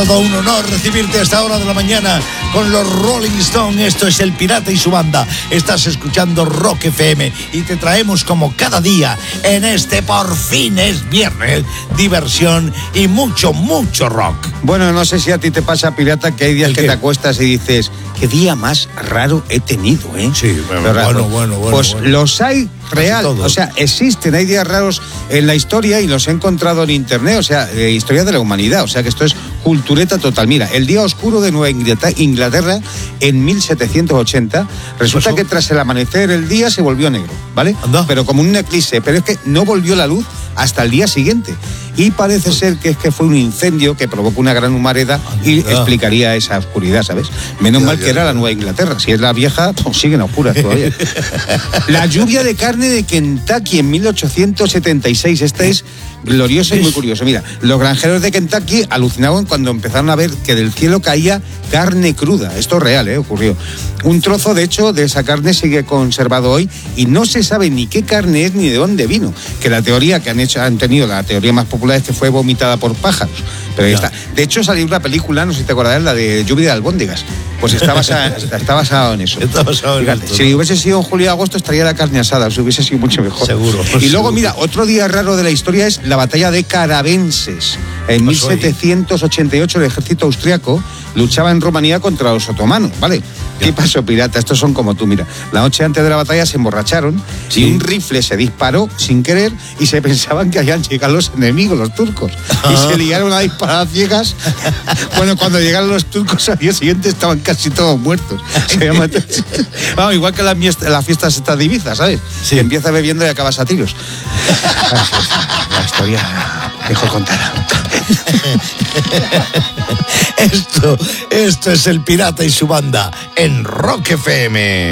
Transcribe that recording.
todo un honor recibirte a esta hora de la mañana con los Rolling Stones. Esto es El Pirata y su banda. Estás escuchando Rock FM y te traemos como cada día en este Por fin es viernes, diversión y mucho, mucho rock. Bueno, no sé si a ti te pasa, pirata, que hay días que te acuestas y dices, qué día más raro he tenido, ¿eh? Sí, bueno. Pues los hay real, o sea, existen, hay días raros en la historia y los he encontrado en internet, o sea, historia de la humanidad, o sea que esto es cultureta total. Mira, el día oscuro de Nueva Inglaterra en 1780, resulta que tras el amanecer el día se volvió negro, ¿vale? Anda. Pero como un eclipse, pero es que no volvió la luz hasta el día siguiente. Y parece ser que es que fue un incendio que provocó una gran humareda y explicaría esa oscuridad, ¿sabes? Menos mal que era la Nueva Inglaterra. Si es la vieja, pues siguen oscuras todavía. La lluvia de carne de Kentucky en 1876. Esta es gloriosa y muy curiosa. Mira, los granjeros de Kentucky alucinaban cuando empezaron a ver que del cielo caía carne cruda. Esto es real, ocurrió. Un trozo, de hecho, de esa carne sigue conservado hoy y no se sabe ni qué carne es ni de dónde vino. Que la teoría que han tenido, la teoría más popular es que fue vomitada por pájaros. Pero ahí está. De hecho, salió una película, no sé si te acordarás, la de Lluvia de albóndigas. Pues está basado en eso. Fíjate, si hubiese sido en julio y agosto estaría la carne asada, eso hubiese sido mucho mejor. Seguro. Y luego, mira, otro día raro de la historia es la batalla de Carabenses. En 1788 el ejército austriaco luchaba en Rumanía contra los otomanos, ¿vale? ¿Qué pasó, pirata? Estos son como tú, mira. La noche antes de la batalla se emborracharon y un rifle se disparó sin querer y se pensaban que habían llegado los enemigos, los turcos. Y se ligaron a disparar ciegas. Bueno, cuando llegaron los turcos al día siguiente estaban casi todos muertos. Vamos, igual que las fiestas estas de Ibiza, ¿sabes? Sí. Empieza bebiendo y acabas a tiros. La historia mejor contada. Esto es El Pirata y su banda en Rock FM.